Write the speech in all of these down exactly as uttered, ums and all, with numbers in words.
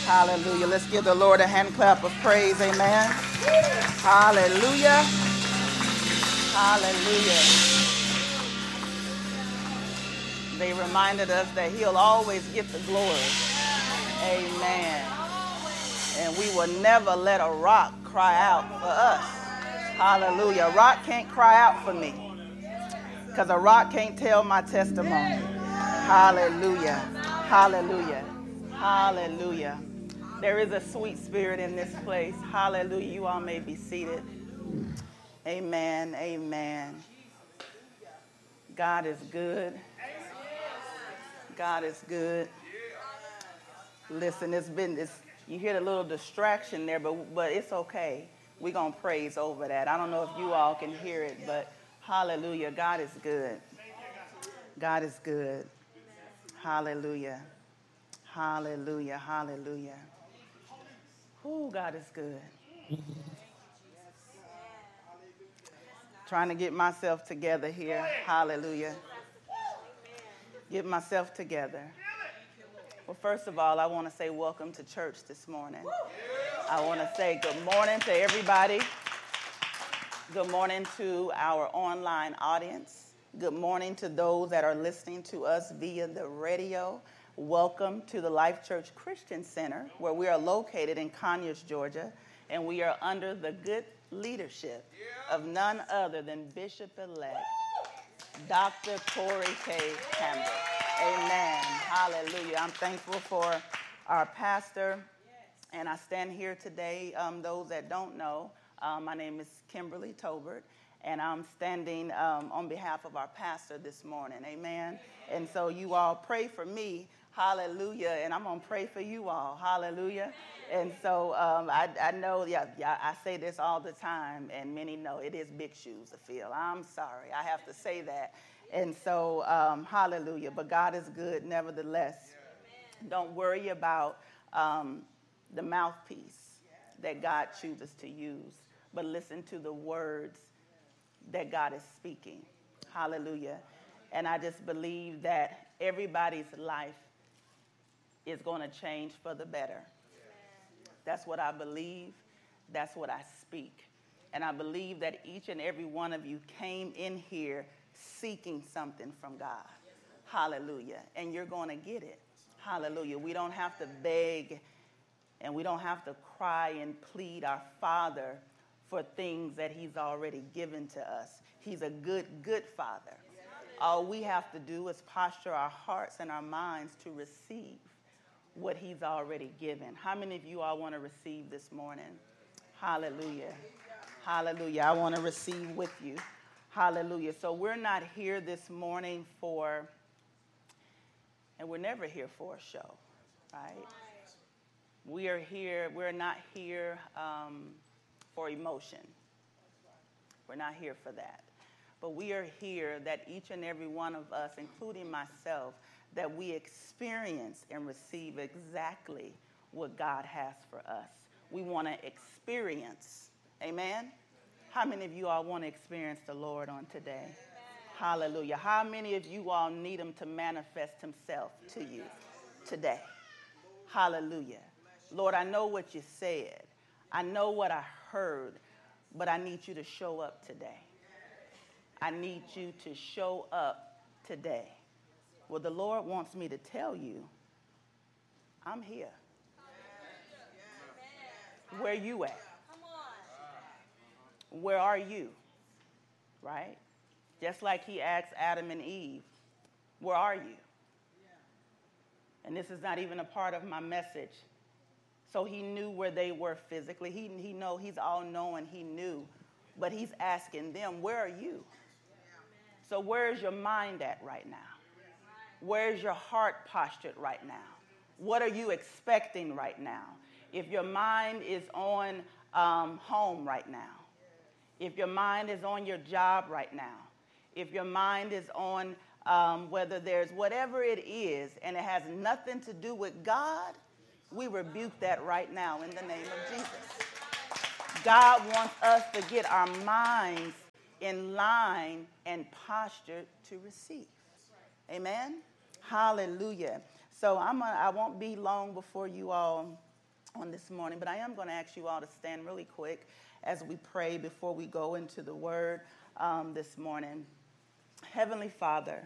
Hallelujah. Let's give the Lord a hand clap of praise. Amen. Hallelujah. Hallelujah. They reminded us that he'll always get the glory. Amen. And we will never let a rock cry out for us. Hallelujah. A rock can't cry out for me because a rock can't tell my testimony. Hallelujah. Hallelujah. Hallelujah. There is a sweet spirit in this place. Hallelujah. You all may be seated. Amen. Amen. God is good. God is good. Listen, it's been this. You hear the little distraction there, but but it's okay. We're gonna praise over that. I don't know if you all can hear it, but hallelujah. God is good. God is good. Hallelujah. Hallelujah. Hallelujah. Oh, God is good. Trying to get myself together here. Hallelujah. Get myself together. Well, first of all, I want to say welcome to church this morning. I want to say good morning to everybody. Good morning to our online audience. Good morning to those that are listening to us via the radio. Welcome to the Life Church Christian Center, where we are located in Conyers, Georgia, and we are under the good leadership of none other than Bishop-elect Doctor Corey K. Campbell. Amen. Hallelujah. I'm thankful for our pastor, and I stand here today. Um, those that don't know, um, my name is Kimberly Tobert, and I'm standing um, on behalf of our pastor this morning. Amen. And so you all pray for me. Hallelujah. And I'm going to pray for you all. Hallelujah. And so um, I, I know, yeah, yeah, I say this all the time, and many know it is big shoes to fill. I'm sorry. I have to say that. And so, um, hallelujah. But God is good nevertheless. Don't worry about um, the mouthpiece that God chooses to use, but listen to the words that God is speaking. Hallelujah. And I just believe that everybody's life is going to change for the better. That's what I believe. That's what I speak. And I believe that each and every one of you came in here seeking something from God. Hallelujah. And you're going to get it. Hallelujah. We don't have to beg and we don't have to cry and plead our Father for things that he's already given to us. He's a good, good Father. All we have to do is posture our hearts and our minds to receive what he's already given. How many of you all want to receive this morning? Hallelujah. Hallelujah. I want to receive with you. Hallelujah. So we're not here this morning for, and we're never here for a show, right? We are here, we're not here um, for emotion. We're not here for that. But we are here that each and every one of us, including myself, that we experience and receive exactly what God has for us. We want to experience. Amen? How many of you all want to experience the Lord on today? Amen. Hallelujah. How many of you all need him to manifest himself to you today? Hallelujah. Lord, I know what you said. I know what I heard, but I need you to show up today. I need you to show up today. Well, the Lord wants me to tell you, I'm here. Where you at? Where are you? Right? Just like he asked Adam and Eve, where are you? And this is not even a part of my message. So he knew where they were physically. He, he know he's all-knowing. He knew. But he's asking them, where are you? So where's your mind at right now? Where's your heart postured right now? What are you expecting right now? If your mind is on um, home right now, if your mind is on your job right now, if your mind is on um, whether there's whatever it is and it has nothing to do with God, we rebuke that right now in the name of Jesus. God wants us to get our minds in line and postured to receive. Amen? Hallelujah. So I'm a, I won't be long before you all on this morning, but I am going to ask you all to stand really quick as we pray before we go into the word um, this morning. Heavenly Father,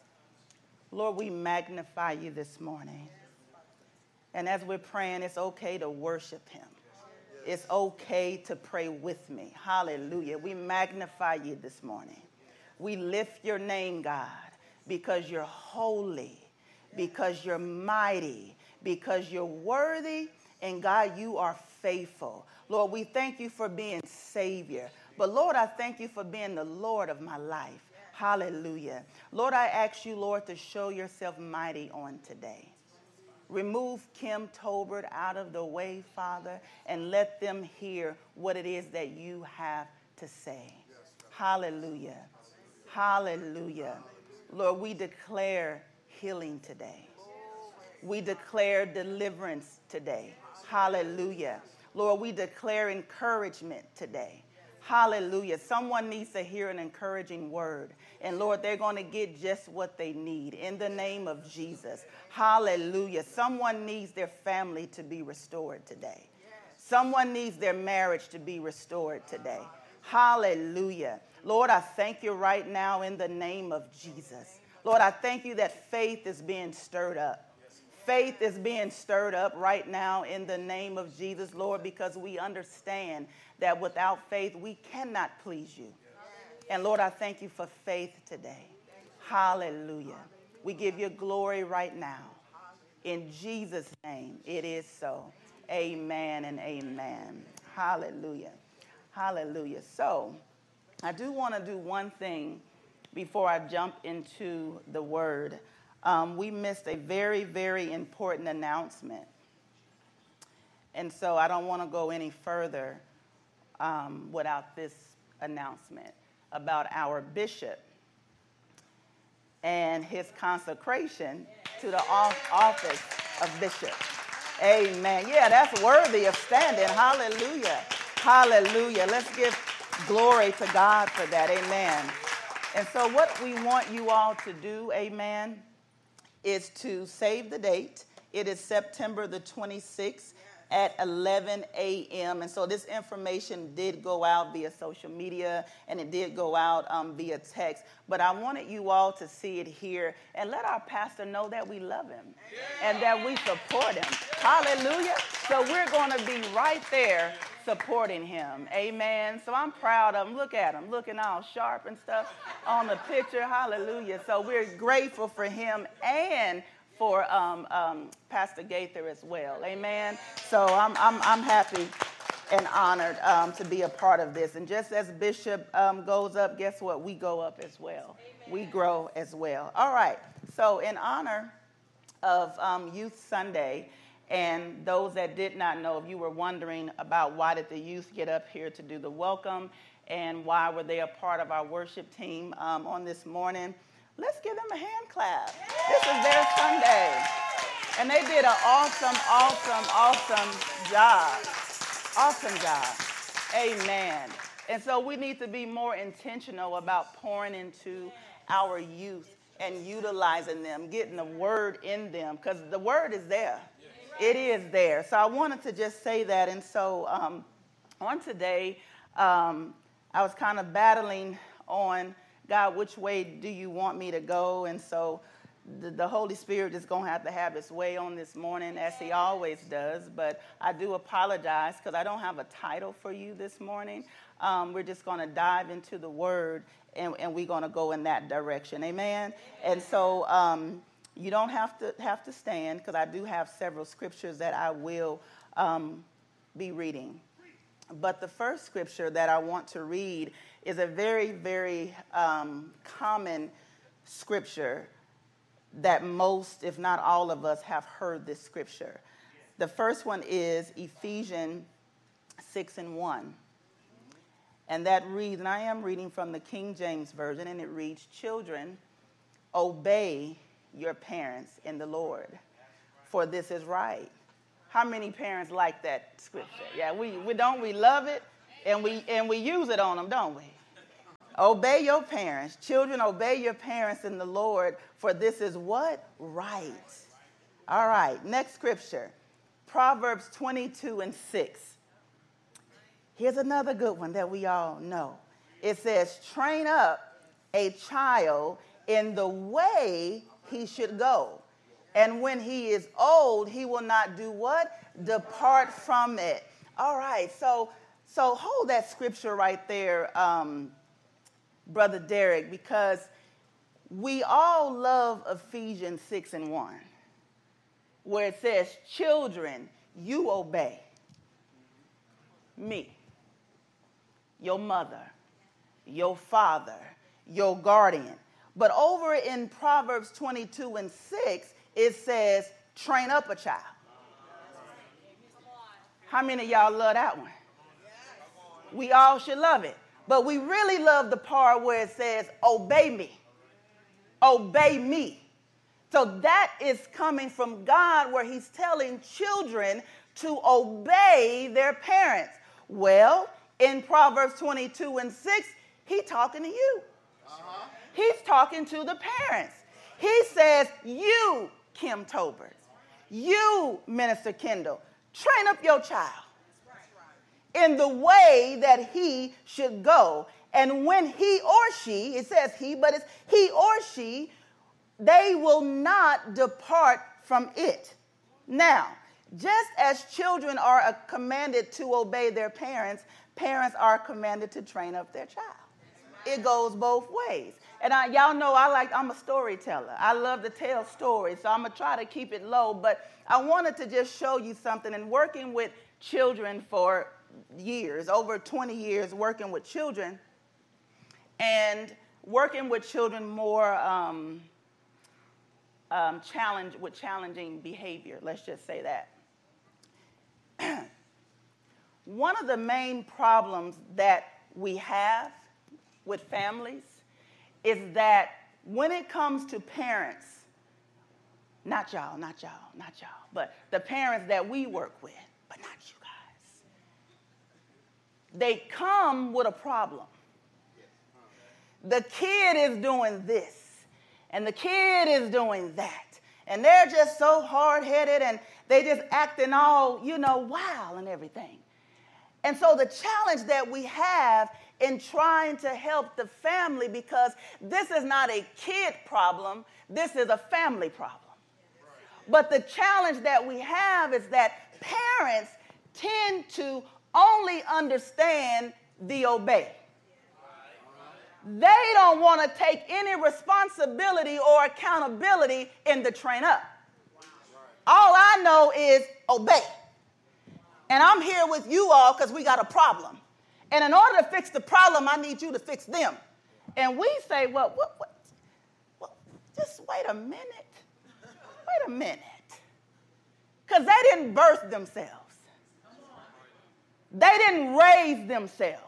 Lord, we magnify you this morning. And as we're praying, it's okay to worship him. It's okay to pray with me. Hallelujah. We magnify you this morning. We lift your name, God, because you're holy, because you're mighty, because you're worthy, and God, you are faithful. Lord, we thank you for being Savior. But Lord, I thank you for being the Lord of my life. Hallelujah. Lord, I ask you, Lord, to show yourself mighty on today. Remove Kim Tolbert out of the way, Father, and let them hear what it is that you have to say. Hallelujah. Hallelujah. Lord, we declare healing today. We declare deliverance today. Hallelujah. Lord, we declare encouragement today. Hallelujah. Someone needs to hear an encouraging word. And Lord, they're going to get just what they need in the name of Jesus. Hallelujah. Someone needs their family to be restored today. Someone needs their marriage to be restored today. Hallelujah. Lord, I thank you right now in the name of Jesus. Lord, I thank you that faith is being stirred up. Faith is being stirred up right now in the name of Jesus, Lord, because we understand that without faith, we cannot please you. And Lord, I thank you for faith today. Hallelujah. We give you glory right now. In Jesus' name, it is so. Amen and amen. Hallelujah. Hallelujah. So I do want to do one thing before I jump into the word. Um, we missed a very, very important announcement. And so I don't want to go any further um, without this announcement about our bishop and his consecration to the office of bishop. Amen. Yeah, that's worthy of standing. Hallelujah. Hallelujah. Let's give glory to God for that. Amen. And so what we want you all to do, amen, is to save the date. It is September the twenty-sixth at eleven a.m. And so this information did go out via social media, and it did go out um, via text. But I wanted you all to see it here and let our pastor know that we love him and that we support him. Hallelujah. So we're going to be right there supporting him. Amen. So I'm proud of him. Look at him, looking all sharp and stuff on the picture. Hallelujah. So we're grateful for him and for um, um, Pastor Gaither as well. Amen. So I'm, I'm, I'm happy and honored um, to be a part of this. And just as Bishop um, goes up, guess what? We go up as well. Amen. We grow as well. All right. So in honor of um, Youth Sunday, and those that did not know, if you were wondering about why did the youth get up here to do the welcome and why were they a part of our worship team um, on this morning, let's give them a hand clap. This is their Sunday. And they did an awesome, awesome, awesome job. Awesome job. Amen. And so we need to be more intentional about pouring into our youth and utilizing them, getting the word in them, because the word is there. It is there. So I wanted to just say that. And so um, on today, um, I was kind of battling on, God, which way do you want me to go? And so the, the Holy Spirit is going to have to have its way on this morning, as he always does. But I do apologize because I don't have a title for you this morning. Um, we're just going to dive into the word, and, and we're going to go in that direction. Amen? And so um, you don't have to have to stand, because I do have several scriptures that I will um, be reading. But the first scripture that I want to read is a very, very um, common scripture that most, if not all of us, have heard this scripture. The first one is Ephesians six and one. And that reads, and I am reading from the King James Version, and it reads, "Children, obey your parents in the Lord, for this is right." How many parents like that scripture? Yeah, we, we don't, we love it, and we and we use it on them, don't we? Obey your parents. Children, obey your parents in the Lord, for this is what? Right. All right, next scripture. Proverbs twenty-two and six. Here's another good one that we all know. It says, train up a child in the way he should go. And when he is old, he will not do what? Depart from it. All right, so so hold that scripture right there, um, Brother Derek, because we all love Ephesians six and one, where it says, children, you obey me, your mother, your father, your guardian. But over in Proverbs twenty-two and six, it says, train up a child. How many of y'all love that one? We all should love it. But we really love the part where it says, obey me. Obey me. So that is coming from God, where he's telling children to obey their parents. Well, in Proverbs twenty-two and six, he's talking to you. Uh-huh. He's talking to the parents. He says, you, Kim Tobert, you, Minister Kendall, train up your child in the way that he should go. And when he or she, it says he, but it's he or she, they will not depart from it. Now, just as children are commanded to obey their parents, parents are commanded to train up their child. It goes both ways. And I, y'all know I like, I'm a storyteller. I love to tell stories, so I'm going to try to keep it low. But I wanted to just show you something. And working with children for years, over twenty years working with children, and working with children more um, um, challenge, with challenging behavior, let's just say that. One of the main problems that we have with families is that when it comes to parents, not y'all, not y'all, not y'all, but the parents that we work with, but not you guys, they come with a problem. The kid is doing this, and the kid is doing that, and they're just so hard-headed, and they just acting all, you know, wild and everything. And so the challenge that we have in trying to help the family, because this is not a kid problem, this is a family problem. But the challenge that we have is that parents tend to only understand the obey. They don't want to take any responsibility or accountability in the train up. All I know is obey. And I'm here with you all because we got a problem. And in order to fix the problem, I need you to fix them. And we say, well, what, what, what, just wait a minute. Wait a minute. Because they didn't birth themselves. They didn't raise themselves.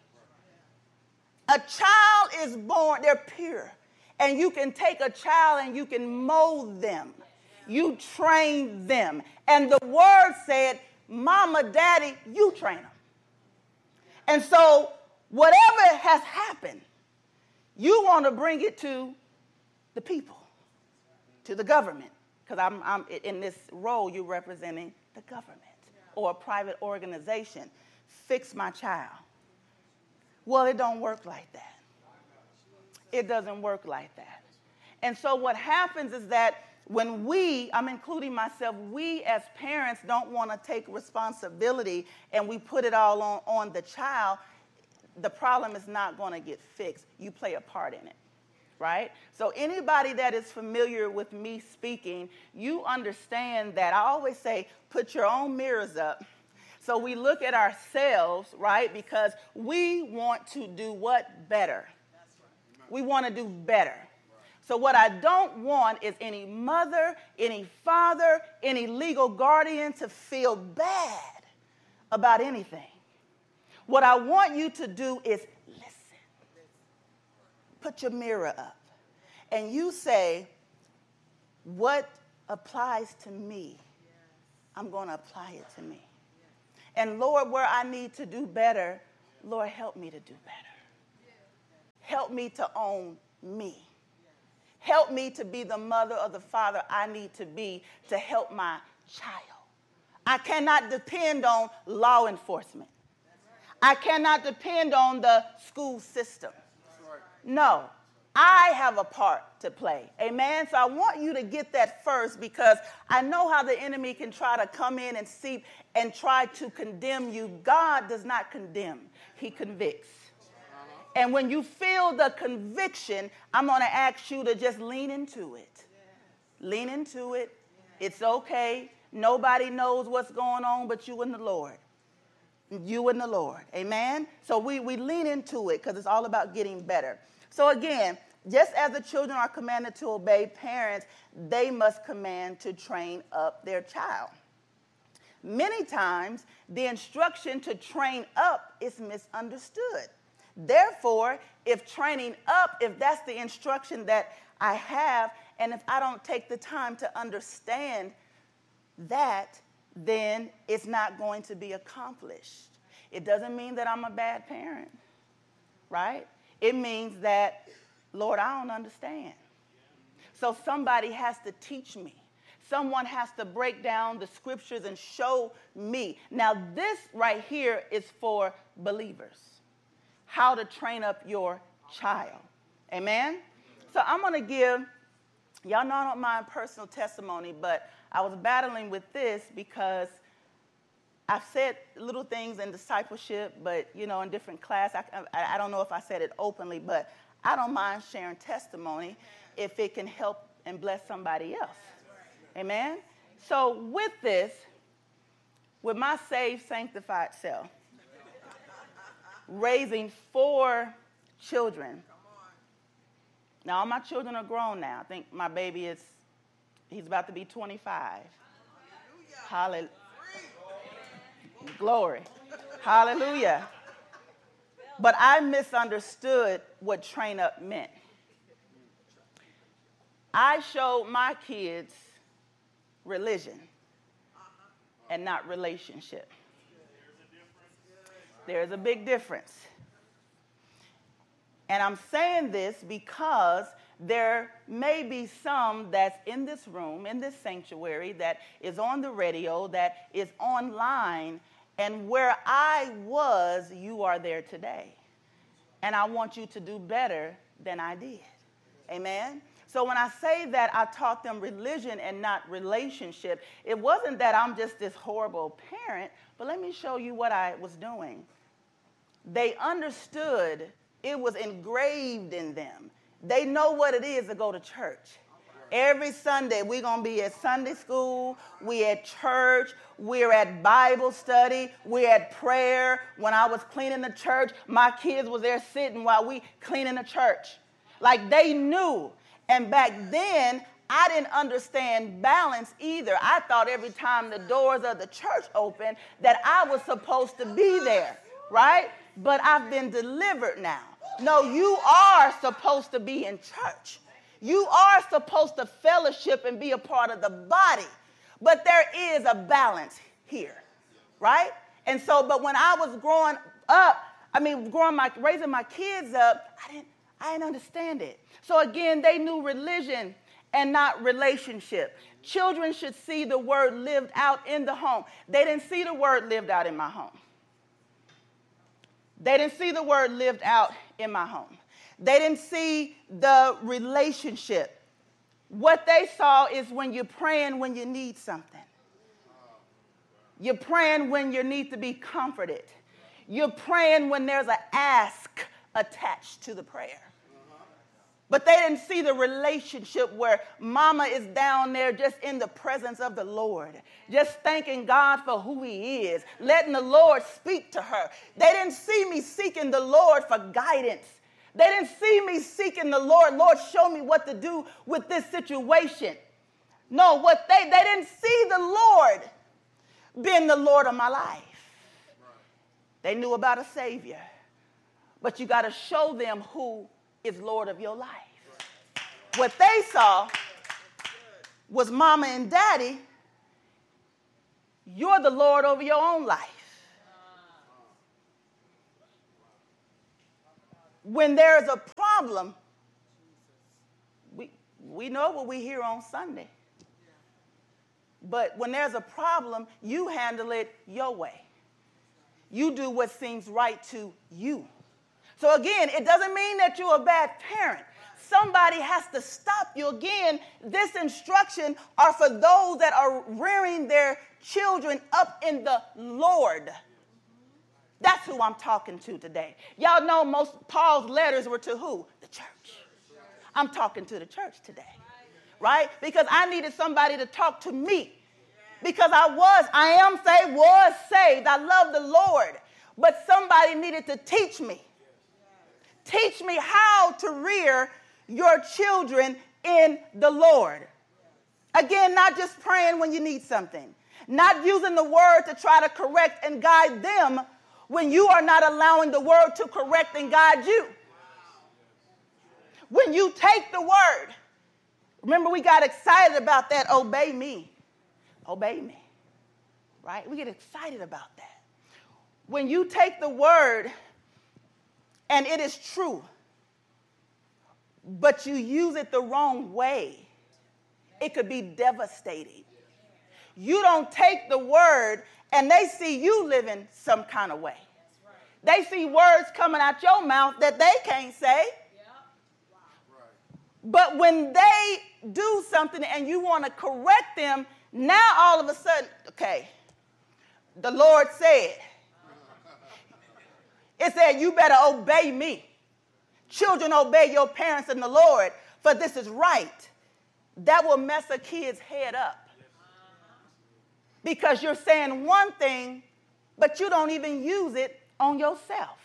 A child is born, they're pure. And you can take a child and you can mold them. You train them. And the word said, Mama, Daddy, you train them. And so whatever has happened, you want to bring it to the people, to the government. Because I'm, I'm in this role, you're representing the government or a private organization. Fix my child. Well, it don't work like that. It doesn't work like that. And so what happens is that when we, I'm including myself, we as parents don't want to take responsibility and we put it all on, on the child, the problem is not going to get fixed. You play a part in it, right? So anybody that is familiar with me speaking, you understand that I always say, put your own mirrors up. So we look at ourselves, right? Because we want to do what? Better. We want to do better. So what I don't want is any mother, any father, any legal guardian to feel bad about anything. What I want you to do is listen. Put your mirror up. And you say, what applies to me, I'm going to apply it to me. And Lord, where I need to do better, Lord, help me to do better. Help me to own me. Help me to be the mother or the father I need to be to help my child. I cannot depend on law enforcement. I cannot depend on the school system. No, I have a part to play. Amen? So I want you to get that first, because I know how the enemy can try to come in and seep and try to condemn you. God does not condemn. He convicts. And when you feel the conviction, I'm going to ask you to just lean into it. Lean into it. It's okay. Nobody knows what's going on but you and the Lord. You and the Lord. Amen? So we, we lean into it because it's all about getting better. So again, just as the children are commanded to obey parents, they must command to train up their child. Many times, the instruction to train up is misunderstood. Therefore, if training up, if that's the instruction that I have, and if I don't take the time to understand that, then it's not going to be accomplished. It doesn't mean that I'm a bad parent, right? It means that, Lord, I don't understand. So somebody has to teach me. Someone has to break down the scriptures and show me. Now, this right here is for believers. How to train up your child. Amen? So I'm going to give, y'all know I don't mind personal testimony, but I was battling with this because I've said little things in discipleship, but, you know, in different class. I, I, I don't know if I said it openly, but I don't mind sharing testimony if it can help and bless somebody else. Amen? So with this, with my saved, sanctified self, raising four children. Now, all my children are grown now. I think my baby is, he's about to be twenty-five. Hallelujah. Glory. Hallelujah. But I misunderstood what train up meant. I showed my kids religion and not relationship. There's a big difference. And I'm saying this because there may be some that's in this room, in this sanctuary, that is on the radio, that is online, and where I was, you are there today. And I want you to do better than I did. Amen? So when I say that I taught them religion and not relationship, it wasn't that I'm just this horrible parent, but let me show you what I was doing. They understood, it was engraved in them. They know what it is to go to church. Every Sunday, we're going to be at Sunday school, we at church, we're at Bible study, we're at prayer. When I was cleaning the church, my kids was there sitting while we cleaning the church. Like they knew. And back then, I didn't understand balance either. I thought every time the doors of the church opened that I was supposed to be there, right? But I've been delivered now. No, you are supposed to be in church. You are supposed to fellowship and be a part of the body. But there is a balance here, right? And so, but when I was growing up, I mean, growing my, raising my kids up, I didn't, I didn't understand it. So again, they knew religion and not relationship. Children should see the word lived out in the home. They didn't see the word lived out in my home. They didn't see the word lived out in my home. They didn't see the relationship. What they saw is when you're praying when you need something. You're praying when you need to be comforted. You're praying when there's an ask attached to the prayer. But they didn't see the relationship where mama is down there just in the presence of the Lord, just thanking God for who he is, letting the Lord speak to her. They didn't see me seeking the Lord for guidance. They didn't see me seeking the Lord. Lord, show me what to do with this situation. No, what they, they didn't see the Lord being the Lord of my life. They knew about a Savior. But you got to show them who is Lord of your life. What they saw was mama and daddy, you're the Lord over your own life. When there's a problem, we, we know what we hear on Sunday. But when there's a problem, you handle it your way. You do what seems right to you. So again, it doesn't mean that you're a bad parent. Somebody has to stop you. Again, this instruction are for those that are rearing their children up in the Lord. That's who I'm talking to today. Y'all know most Paul's letters were to who? The church. I'm talking to the church today, right? Because I needed somebody to talk to me. Because I was, I am saved, was saved. I love the Lord. But somebody needed to teach me. Teach me how to rear your children in the Lord. Again, not just praying when you need something. Not using the word to try to correct and guide them when you are not allowing the word to correct and guide you. When you take the word, remember we got excited about that, obey me. Obey me, right? We get excited about that. When you take the word and it is true, but you use it the wrong way, it could be devastating. You don't take the word and they see you living some kind of way. They see words coming out your mouth that they can't say. But when they do something and you want to correct them, now all of a sudden, okay, the Lord said, it said you better obey me. Children, obey your parents in the Lord, for this is right. That will mess a kid's head up. Because you're saying one thing, but you don't even use it on yourself.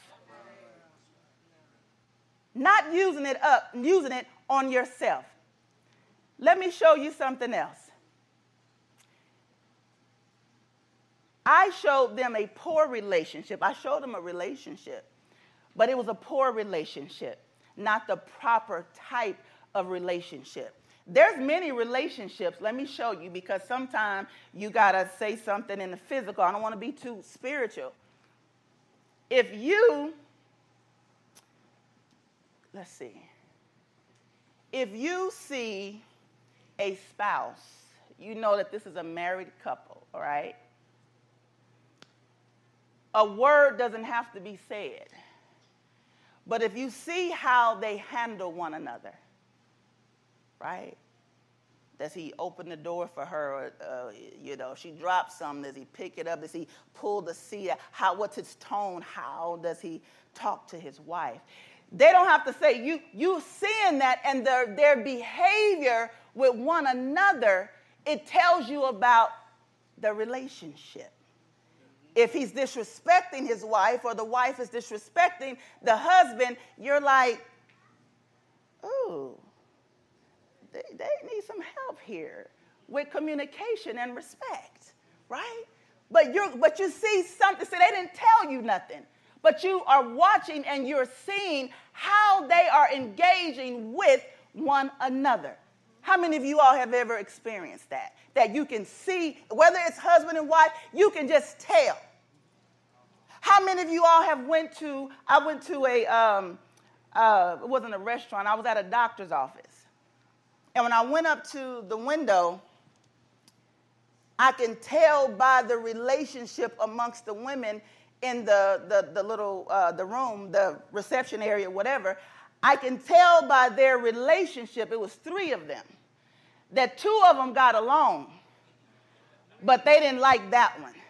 Not using it up, using it on yourself. Let me show you something else. I showed them a poor relationship. I showed them a relationship, but it was a poor relationship, not the proper type of relationship. There's many relationships. Let me show you, because sometimes you got to say something in the physical. I don't want to be too spiritual. If you, let's see, if you see a spouse, you know that this is a married couple, all right? A word doesn't have to be said. But if you see how they handle one another, right? Does he open the door for her? Uh, you know, she drops something. Does he pick it up? Does he pull the seat? How? What's his tone? How does he talk to his wife? They don't have to say, you, you seeing that, and their, their behavior with one another, it tells you about the relationship. If he's disrespecting his wife, or the wife is disrespecting the husband, you're like, ooh, they, they need some help here with communication and respect, right? But you but you see something, see, they didn't tell you nothing, but you are watching and you're seeing how they are engaging with one another. How many of you all have ever experienced that? That you can see, whether it's husband and wife, you can just tell. How many of you all have went to, I went to a, um, uh, it wasn't a restaurant, I was at a doctor's office. And when I went up to the window, I can tell by the relationship amongst the women in the, the, the little, uh, the room, the reception area, whatever. I can tell by their relationship, it was three of them, that two of them got along, but they didn't like that one.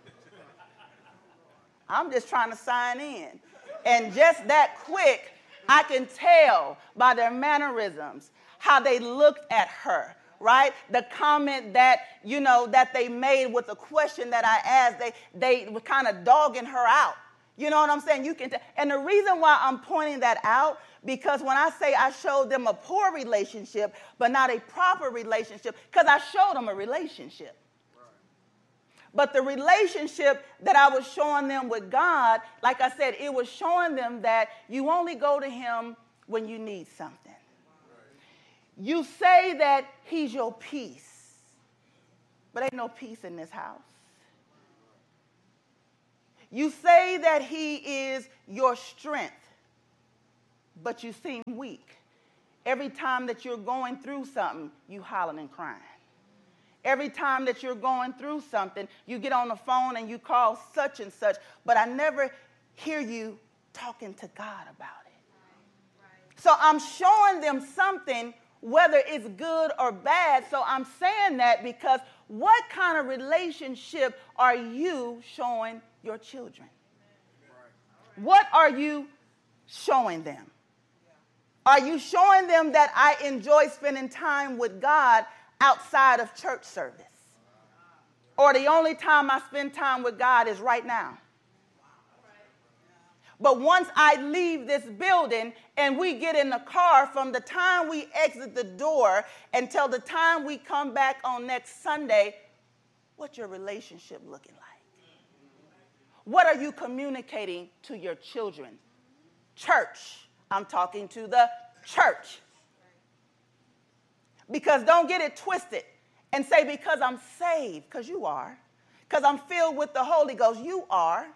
I'm just trying to sign in. And just that quick, I can tell by their mannerisms how they looked at her, right? The comment that, you know, that they made with the question that I asked, they, they were kind of dogging her out. You know what I'm saying? You can t- and the reason why I'm pointing that out, because when I say I showed them a poor relationship, but not a proper relationship, because I showed them a relationship. But the relationship that I was showing them with God, like I said, it was showing them that you only go to him when you need something. You say that he's your peace, but ain't no peace in this house. You say that he is your strength, but you seem weak. Every time that you're going through something, you hollering and crying. Every time that you're going through something, you get on the phone and you call such and such, but I never hear you talking to God about it. So I'm showing them something, whether it's good or bad. So I'm saying that because what kind of relationship are you showing your children? What are you showing them? Are you showing them that I enjoy spending time with God outside of church service? Or the only time I spend time with God is right now? But once I leave this building and we get in the car, from the time we exit the door until the time we come back on next Sunday, what's your relationship looking like? What are you communicating to your children? Church. I'm talking to the church. Because don't get it twisted and say, because I'm saved, because you are. Because I'm filled with the Holy Ghost, you are.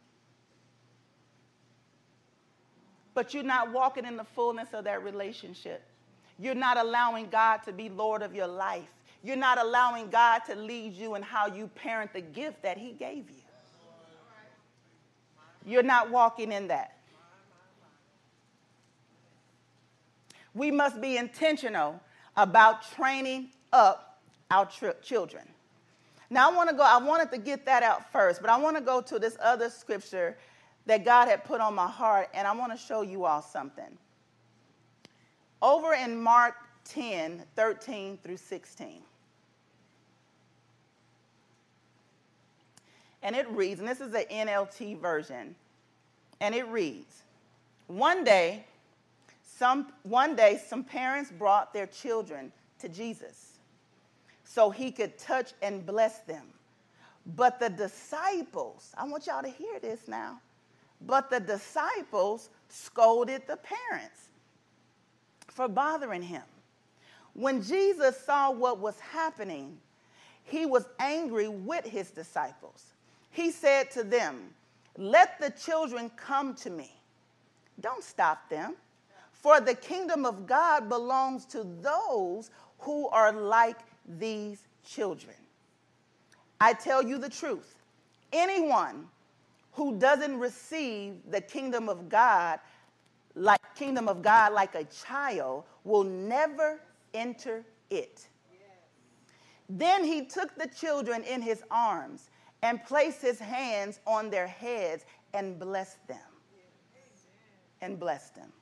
But you're not walking in the fullness of that relationship. You're not allowing God to be Lord of your life. You're not allowing God to lead you in how you parent the gift that he gave you. You're not walking in that. We must be intentional about training up our tr- children. Now, I want to go, I wanted to get that out first, but I want to go to this other scripture that God had put on my heart, and I want to show you all something. Over in Mark ten, thirteen through sixteen. And it reads, and this is the N L T version, and it reads, one day, Some, one day, some parents brought their children to Jesus so he could touch and bless them. But the disciples, I want y'all to hear this now, but the disciples scolded the parents for bothering him. When Jesus saw what was happening, he was angry with his disciples. He said to them, "Let the children come to me. Don't stop them. For the kingdom of God belongs to those who are like these children. I tell you the truth. Anyone who doesn't receive the kingdom of God like kingdom of God like a child will never enter it." Then he took the children in his arms and placed his hands on their heads and blessed them. And blessed them.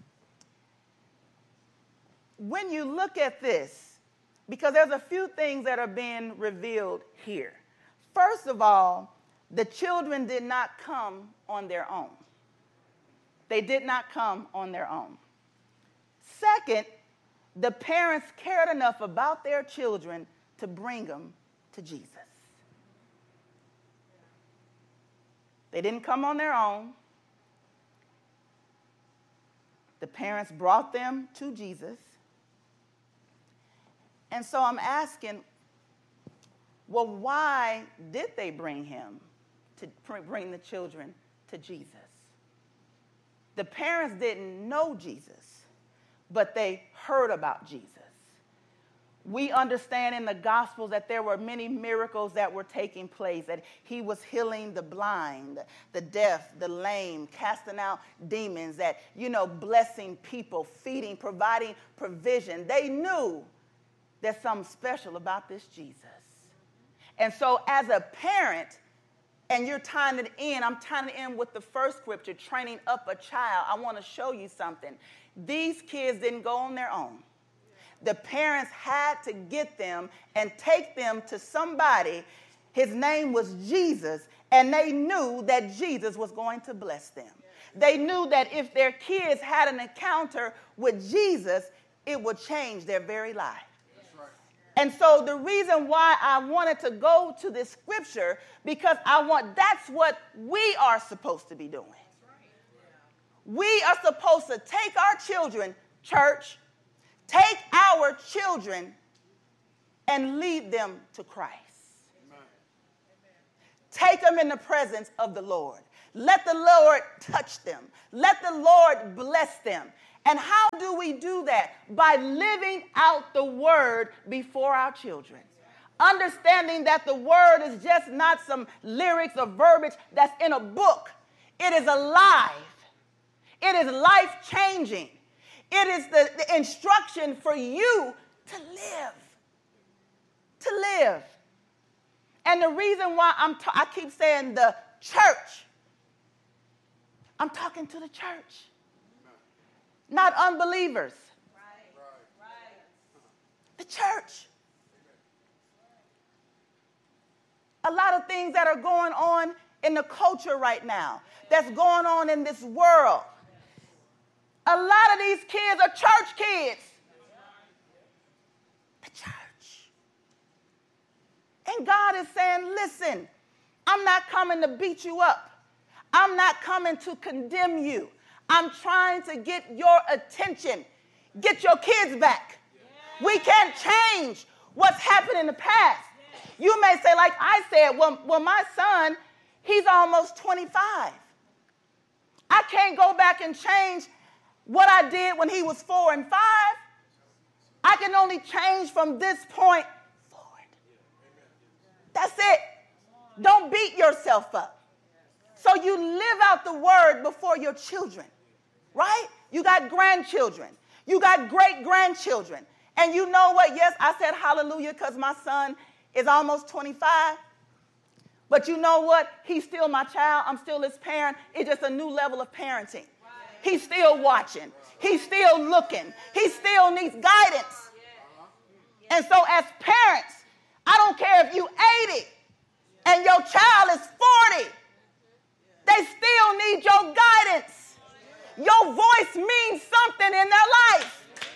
When you look at this, because there's a few things that are being revealed here. First of all, the children did not come on their own. They did not come on their own. Second, the parents cared enough about their children to bring them to Jesus. They didn't come on their own. The parents brought them to Jesus. And so I'm asking, well, why did they bring him to bring the children to Jesus? The parents didn't know Jesus, but they heard about Jesus. We understand in the Gospels that there were many miracles that were taking place, that he was healing the blind, the deaf, the lame, casting out demons, that, you know, blessing people, feeding, providing provision. They knew there's something special about this Jesus. And so as a parent, and you're tying it in, I'm tying it in with the first scripture, training up a child. I want to show you something. These kids didn't go on their own. The parents had to get them and take them to somebody. His name was Jesus, and they knew that Jesus was going to bless them. They knew that if their kids had an encounter with Jesus, it would change their very life. And so the reason why I wanted to go to this scripture, because I want, that's what we are supposed to be doing. We are supposed to take our children, church, take our children and lead them to Christ. Amen. Take them in the presence of the Lord. Let the Lord touch them. Let the Lord bless them. And how do we do that? By living out the word before our children. Understanding that the word is just not some lyrics or verbiage that's in a book. It is alive. It is life-changing. It is the, the instruction for you to live. To live. And the reason why I'm ta- I keep saying the church, I'm talking to the church, not unbelievers. The church. A lot of things that are going on in the culture right now, that's going on in this world. A lot of these kids are church kids. The church. And God is saying, listen, I'm not coming to beat you up. I'm not coming to condemn you. I'm trying to get your attention. Get your kids back. We can't change what's happened in the past. You may say, like I said, well, well, my son, he's almost twenty-five. I can't go back and change what I did when he was four and five. I can only change from this point forward. That's it. Don't beat yourself up. So you live out the word before your children, right? You got grandchildren. You got great-grandchildren. And you know what? Yes, I said hallelujah because my son is almost twenty-five. But you know what? He's still my child. I'm still his parent. It's just a new level of parenting. He's still watching. He's still looking. He still needs guidance. And so as parents, I don't care if you're eighty and your child is forty. They still need your guidance. Your voice means something in their life.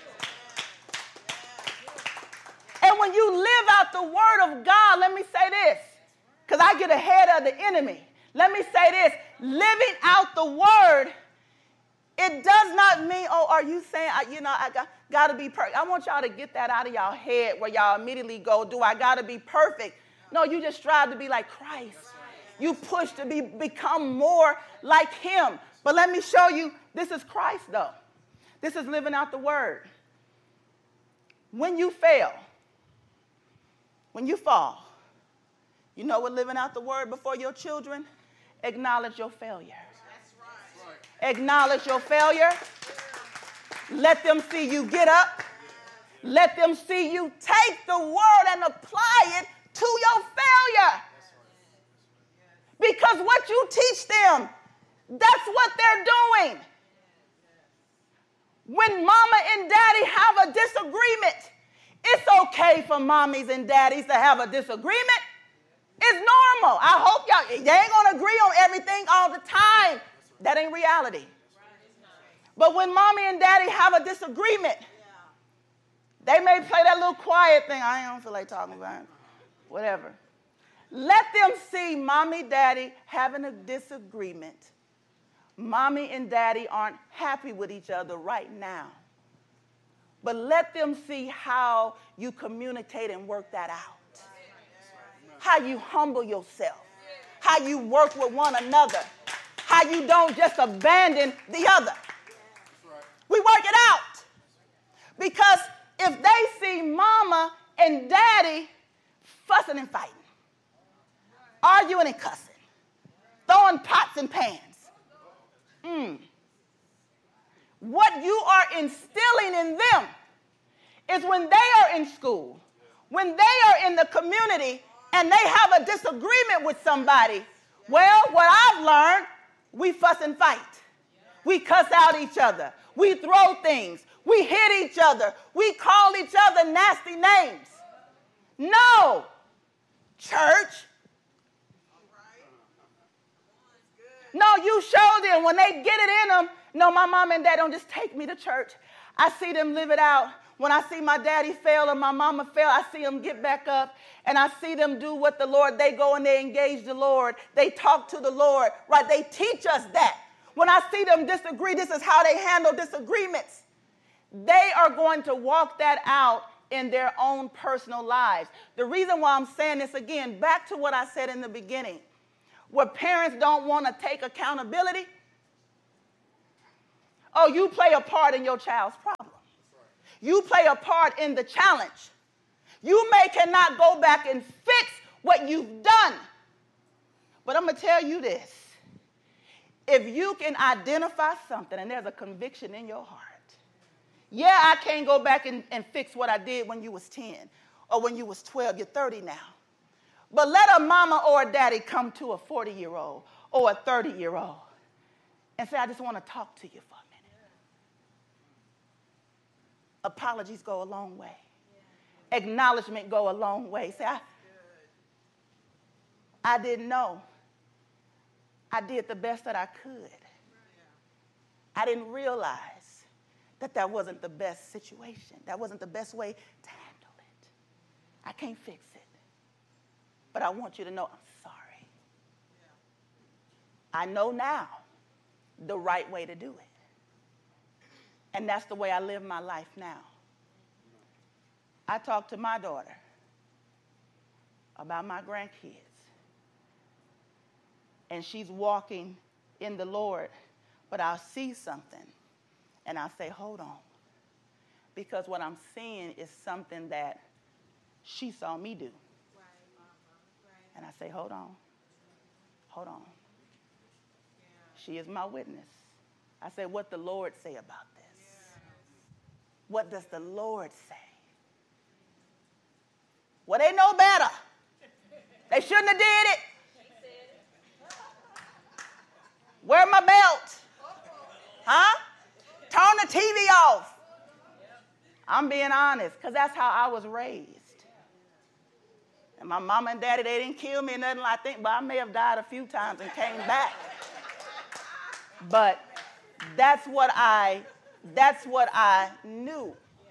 And when you live out the word of God, let me say this, because I get ahead of the enemy. Let me say this, living out the word, it does not mean, oh, are you saying, you know, I got, got to be perfect. I want y'all to get that out of y'all head where y'all immediately go, do I got to be perfect? No, you just strive to be like Christ. You push to be become more like him. But let me show you, this is Christ, though. This is living out the word. When you fail, when you fall, you know what living out the word before your children? Acknowledge your failure. Acknowledge your failure. Let them see you get up. Let them see you take the word and apply it to your failure. Because what you teach them, that's what they're doing. When mama and daddy have a disagreement, it's okay for mommies and daddies to have a disagreement. It's normal. I hope y'all, they ain't going to agree on everything all the time. That ain't reality. But when mommy and daddy have a disagreement, they may play that little quiet thing. I don't feel like talking about it. Whatever. Let them see mommy, daddy having a disagreement. Mommy and daddy aren't happy with each other right now. But let them see how you communicate and work that out. How you humble yourself. How you work with one another. How you don't just abandon the other. We work it out. Because if they see mama and daddy fussing and fighting, arguing and cussing, throwing pots and pans, mm, what you are instilling in them is when they are in school, when they are in the community and they have a disagreement with somebody, well, what I've learned, we fuss and fight. We cuss out each other. We throw things. We hit each other. We call each other nasty names. No, church. No, you show them when they get it in them. No, my mom and dad don't just take me to church. I see them live it out. When I see my daddy fail or my mama fail, I see them get back up and I see them do what the Lord, they go and they engage the Lord. They talk to the Lord, right? They teach us that. When I see them disagree, this is how they handle disagreements. They are going to walk that out in their own personal lives. The reason why I'm saying this again, back to what I said in the beginning, where parents don't want to take accountability. Oh, you play a part in your child's problem. You play a part in the challenge. You may cannot go back and fix what you've done. But I'm going to tell you this. If you can identify something and there's a conviction in your heart, yeah, I can't go back and, and fix what I did when you was ten or when you was twelve. You're thirty now. But let a mama or a daddy come to a forty-year-old or a thirty-year-old and say, I just want to talk to you for a minute. Apologies go a long way. Acknowledgement go a long way. Say, I, I didn't know. I did the best that I could. I didn't realize that that wasn't the best situation. That wasn't the best way to handle it. I can't fix it. But I want you to know I'm sorry. I know now the right way to do it. And that's the way I live my life now. I talk to my daughter about my grandkids. And she's walking in the Lord, but I'll see something, and I'll say, hold on. Because what I'm seeing is something that she saw me do. And I say, hold on. Hold on. She is my witness. I say, what the Lord say about this? What does the Lord say? Well, they know better. They shouldn't have did it. Wear my belt. Huh? Turn the T V off. I'm being honest, because that's how I was raised. And my mama and daddy, they didn't kill me or nothing like that, but I may have died a few times and came back. But that's what I, that's what I knew.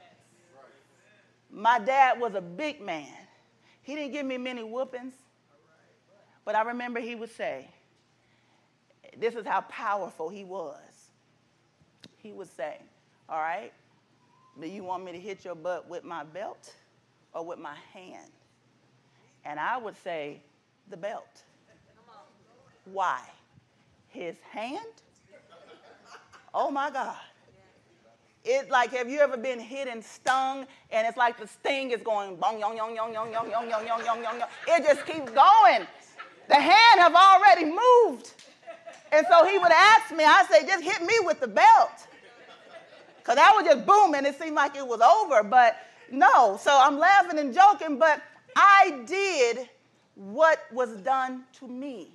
My dad was a big man. He didn't give me many whoopings, but I remember he would say, this is how powerful he was. He would say, all right, do you want me to hit your butt with my belt or with my hand? And I would say, the belt. Why? His hand? Oh, my God. It's like, have you ever been hit and stung, and it's like the sting is going, bong, yong, yong, yong, yong, yong, yong, yong, yong, yong, yong, yong. It just keeps going. The hand have already moved. And so he would ask me, I say, just hit me with the belt. Because I was just booming. It seemed like it was over, but no. So I'm laughing and joking, but I did what was done to me.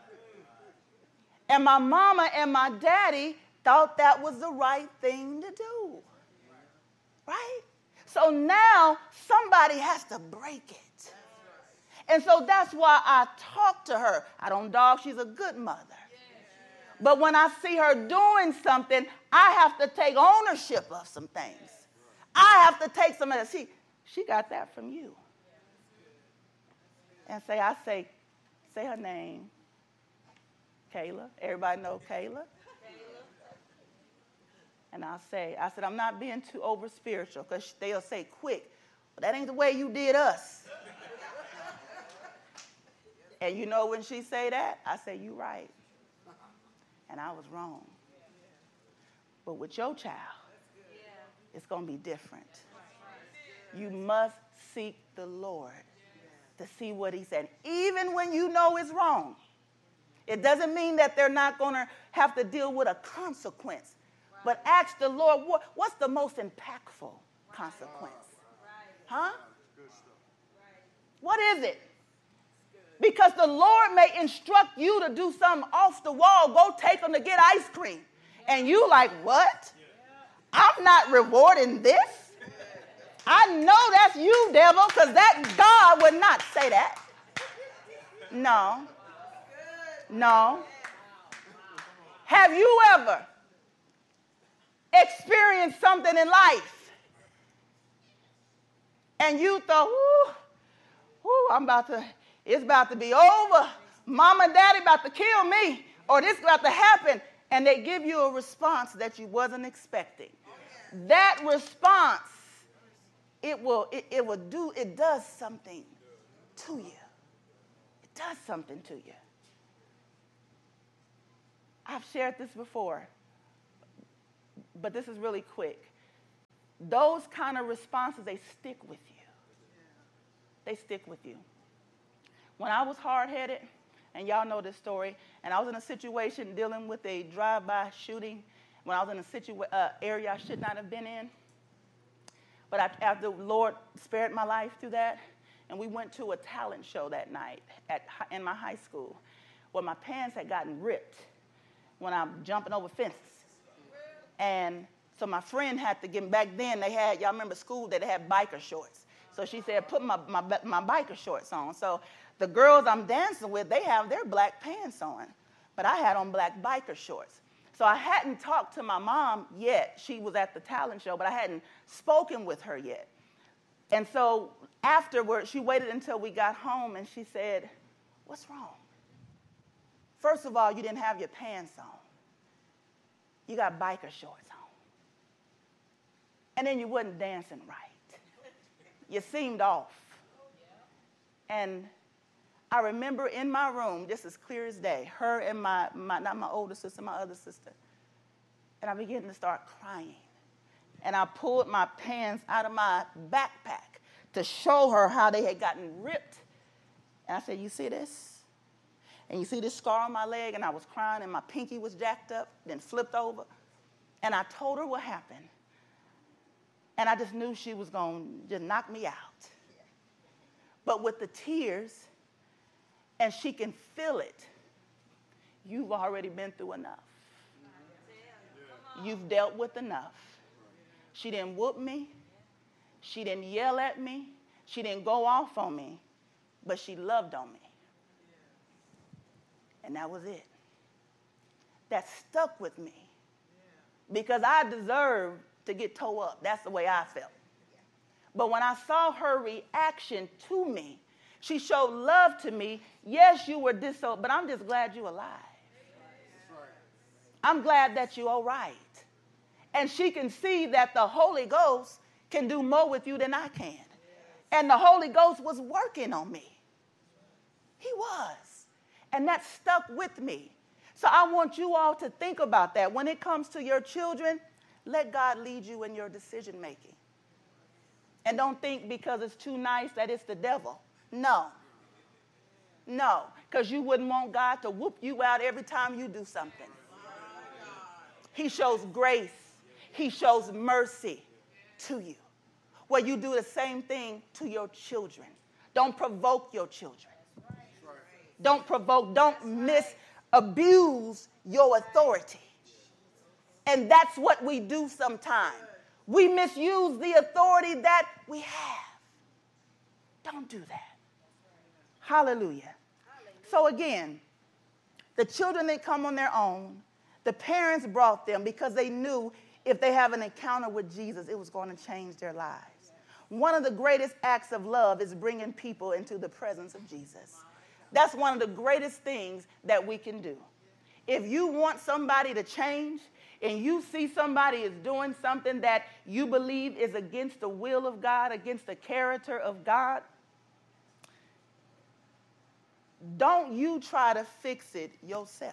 And my mama and my daddy thought that was the right thing to do. Right? So now somebody has to break it. And so that's why I talk to her. I don't dog, she's a good mother. But when I see her doing something, I have to take ownership of some things. I have to take some of that. See, she got that from you. And say, I say, say her name. Kayla. Everybody know Kayla? And I'll say, I said, I'm not being too over spiritual, because they'll say quick, but that ain't the way you did us. And you know when she say that, I say, you right. And I was wrong. But with your child, it's going to be different. You must seek the Lord to see what he said. Even when you know it's wrong, it doesn't mean that they're not going to have to deal with a consequence. But ask the Lord, what, what's the most impactful consequence? Huh? What is it? Because the Lord may instruct you to do something off the wall. Go take them to get ice cream. And you like, what? I'm not rewarding this. I know that's you, devil, because that God would not say that. No. No. Have you ever experienced something in life and you thought, whoo, whoo, I'm about to, it's about to be over. Mama and daddy about to kill me, or this is about to happen. And they give you a response that you wasn't expecting. That response, it will, it, it will do, it does something to you. It does something to you. I've shared this before, but this is really quick. Those kind of responses, they stick with you. they stick with you. When I was hard-headed, and y'all know this story, and I was in a situation dealing with a drive-by shooting when I was in a situa- uh, area I should not have been in. But I, after the Lord spared my life through that, and we went to a talent show that night at, in my high school where my pants had gotten ripped when I'm jumping over fences. And so my friend had to get, back then they had, y'all remember school, that they had biker shorts. So she said, put my, my, my biker shorts on. So the girls I'm dancing with, they have their black pants on, but I had on black biker shorts. So I hadn't talked to my mom yet. She was at the talent show, but I hadn't spoken with her yet. And so afterward, she waited until we got home, and she said, what's wrong? First of all, you didn't have your pants on. You got biker shorts on. And then you wasn't dancing right. You seemed off. And I remember in my room, just as clear as day, her and my, my, not my older sister, my other sister. And I began to start crying. And I pulled my pants out of my backpack to show her how they had gotten ripped. And I said, you see this? And you see this scar on my leg? And I was crying, and my pinky was jacked up, then flipped over. And I told her what happened. And I just knew she was going to just knock me out. But with the tears, and she can feel it, you've already been through enough. You've dealt with enough. She didn't whoop me. She didn't yell at me. She didn't go off on me. But she loved on me. And that was it. That stuck with me. Because I deserved to get tore up. That's the way I felt. But when I saw her reaction to me, she showed love to me. Yes, you were disobedient, but I'm just glad you're alive. I'm glad that you're all right. And she can see that the Holy Ghost can do more with you than I can. And the Holy Ghost was working on me. He was. And that stuck with me. So I want you all to think about that. When it comes to your children, let God lead you in your decision making. And don't think because it's too nice that it's the devil. No. No. Because you wouldn't want God to whoop you out every time you do something. He shows grace. He shows mercy to you. Where you do the same thing to your children. Don't provoke your children. Don't provoke. Don't misabuse your authority. And that's what we do sometimes. We misuse the authority that we have. Don't do that. Hallelujah. So again, the children, they come on their own. The parents brought them because they knew if they have an encounter with Jesus, it was going to change their lives. One of the greatest acts of love is bringing people into the presence of Jesus. That's one of the greatest things that we can do. If you want somebody to change and you see somebody is doing something that you believe is against the will of God, against the character of God, don't you try to fix it yourself.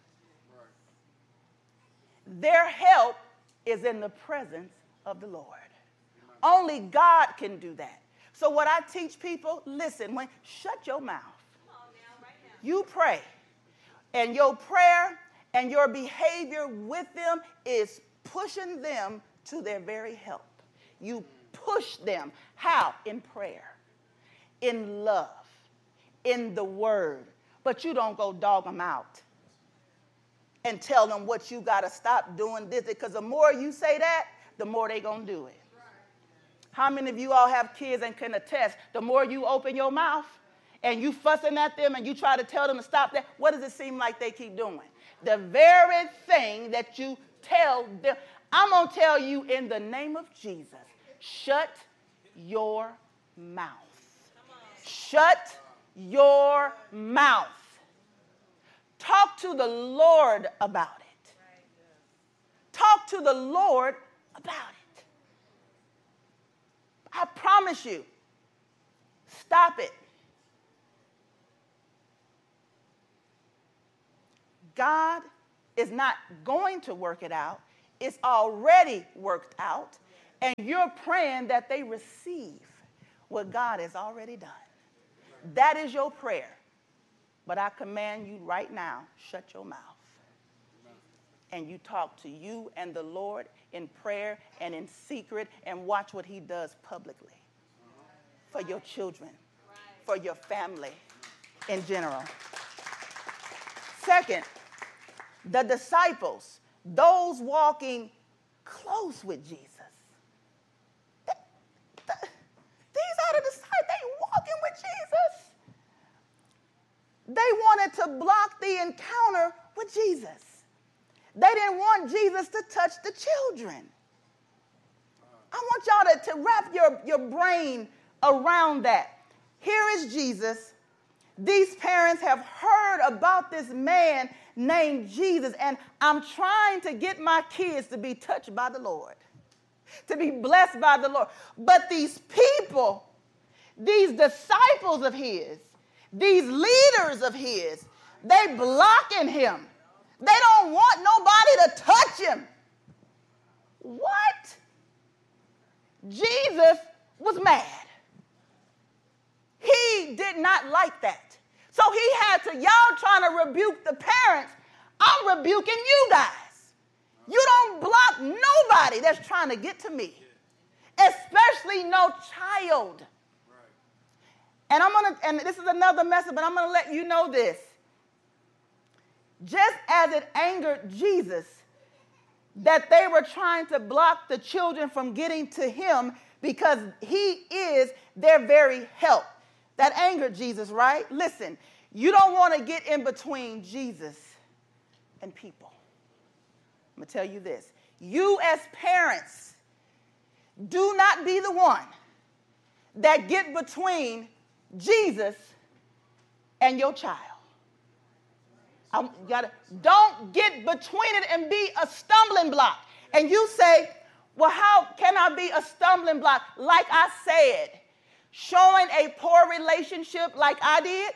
Their help is in the presence of the Lord. Only God can do that. So what I teach people, listen, when shut your mouth. You pray. And your prayer and your behavior with them is pushing them to their very help. You push them. How? In prayer, in love, in the word. But you don't go dog them out and tell them what you got to stop doing this. Because the more you say that, the more they going to do it. How many of you all have kids and can attest? The more you open your mouth and you fussing at them and you try to tell them to stop that, what does it seem like they keep doing? The very thing that you tell them. I'm going to tell you in the name of Jesus, shut your mouth. Shut your mouth. Talk to the Lord about it. Talk to the Lord about it. I promise you, stop it. God is not going to work it out. It's already worked out. And you're praying that they receive what God has already done. that is your prayer. But I command you right now, shut your mouth. And you talk to you and the Lord in prayer and in secret, and watch what he does publicly for your children, for your family in general. Second, the disciples, those walking close with Jesus. The, the, these are the disciples, they walking with Jesus. They wanted to block the encounter with Jesus. They didn't want Jesus to touch the children. I want y'all to, to wrap your, your brain around that. Here is Jesus. These parents have heard about this man named Jesus, and I'm trying to get my kids to be touched by the Lord, to be blessed by the Lord. But these people, these disciples of his, these leaders of his, they blocking him. They don't want nobody to touch him. What? Jesus was mad. He did not like that. So he had to, y'all trying to rebuke the parents, I'm rebuking you guys. You don't block nobody that's trying to get to me, especially no child. And I'm gonna, and this is another message, but I'm gonna let you know this. Just as it angered Jesus that they were trying to block the children from getting to him because he is their very help. That angered Jesus, right? Listen, you don't want to get in between Jesus and people. I'm going to tell you this. You as parents, do not be the one that get between Jesus and your child. I gotta, don't get between it and be a stumbling block. And you say, well, how can I be a stumbling block? Like I said, showing a poor relationship like I did,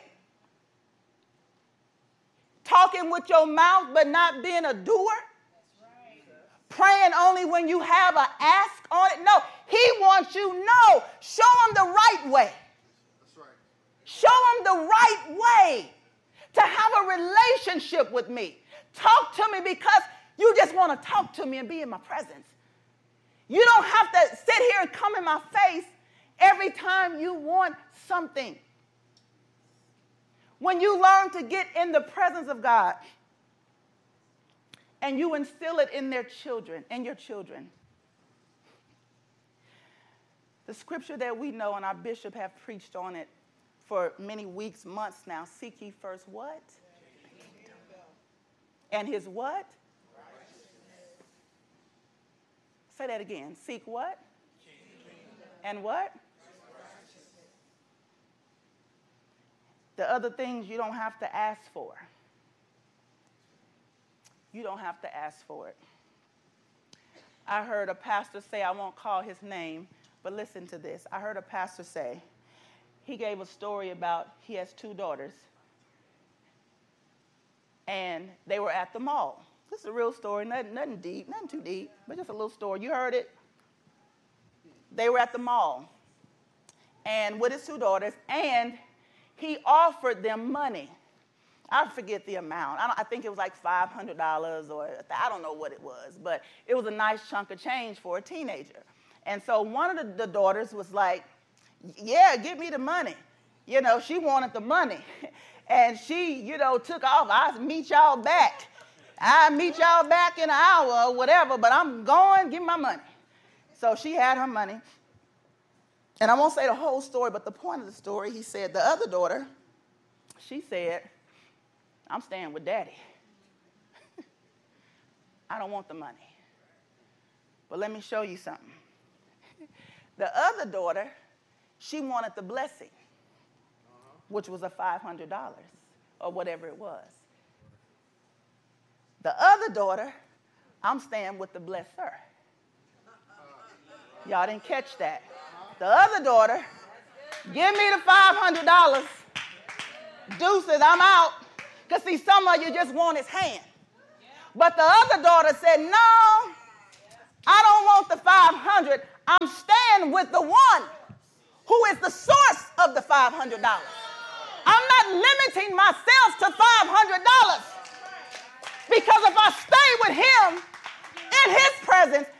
talking with your mouth but not being a doer, praying only when you have an ask on it. No, he wants you, no, show him the right way. That's right. Show him the right way to have a relationship with me. Talk to me because you just want to talk to me and be in my presence. You don't have to sit here and come in my face every time you want something. When you learn to get in the presence of God and you instill it in their children, in your children. The scripture that we know, and our bishop have preached on it for many weeks, months now. Seek ye first what? And his what? Say that again. Seek what? And what? The other things you don't have to ask for. You don't have to ask for it. I heard a pastor say, I won't call his name, but listen to this. I heard a pastor say, he gave a story about he has two daughters, and they were at the mall. This is a real story, nothing, nothing deep, nothing too deep, but just a little story. You heard it? They were at the mall, and with his two daughters, and he offered them money. I forget the amount. I, don't, I think it was like five hundred dollars or I don't know what it was, but it was a nice chunk of change for a teenager. And so one of the, the daughters was like, yeah, give me the money. You know, she wanted the money. And she, you know, took off. I'll meet y'all back. I'll meet y'all back in an hour or whatever, but I'm going, give me my money. So she had her money. And I won't say the whole story, but the point of the story, he said, the other daughter, she said, I'm staying with daddy. I don't want the money. But let me show you something. The other daughter, she wanted the blessing, which was a five hundred dollars or whatever it was. The other daughter, I'm staying with the blesser. Y'all didn't catch that. The other daughter, give me the five hundred dollars. Deuces, I'm out. Because see, some of you just want his hand. But the other daughter said, no, I don't want the five hundred. I'm staying with the one who is the source of the five hundred dollars. I'm not limiting myself to five hundred dollars. Because if I stay with him in his presence,